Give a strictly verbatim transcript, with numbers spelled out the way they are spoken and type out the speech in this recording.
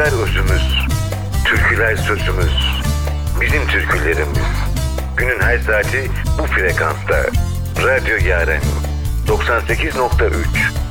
Sözler özümüz, türküler sözümüz, bizim türkülerimiz. Günün her saati bu frekansta. Radyo Yaren doksan sekiz nokta üç